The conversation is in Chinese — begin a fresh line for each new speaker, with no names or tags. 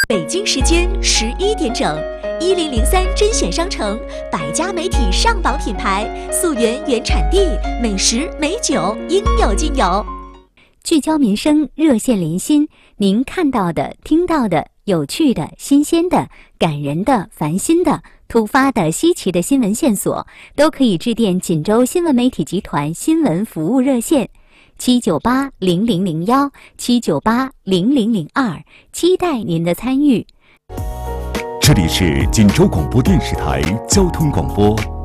北京时间11点整，1003甄选商城100家媒体上榜品牌，溯源原产地，美食美酒应有尽有。
聚焦民生，热线连心，您看到的、听到的、有趣的、新鲜的、感人的、烦心的、突发的、稀奇的新闻线索，都可以致电锦州新闻媒体集团新闻服务热线798-0001，798-0002，期待您的参与。
这里是锦州广播电视台交通广播